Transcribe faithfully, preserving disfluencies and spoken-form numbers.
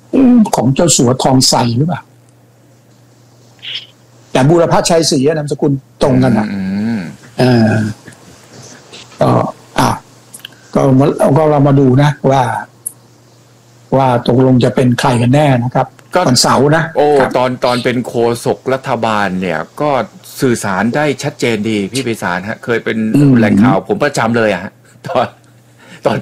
ของเจ้าสัวทองใสหรือเปล่าแต่บูรพชัยศรีนามสกุลตรงกันอ่ะเออก็อ่ะก็ก็เรามาดูนะว่าว่าตกลงจะเป็นใครกันแน่นะครับวันเสาร์นะโอ้ตอนตอนเป็นโฆษกรัฐบาลเนี่ยก็สื่อสารได้ชัดเจนดีพี่ไพศาลฮะเคยเป็นแหล่งข่าวผมประจำเลยอ่ะตอน